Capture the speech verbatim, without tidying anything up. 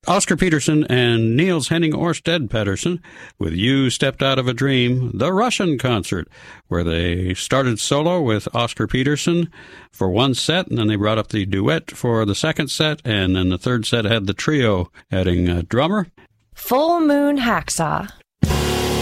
Oscar Peterson and Niels Henning Orsted Pedersen with You Stepped Out of a Dream, the Russian concert, where they started solo with Oscar Peterson for one set, and then they brought up the duet for the second set, and then the third set had the trio adding a drummer. Full Moon Hacksaw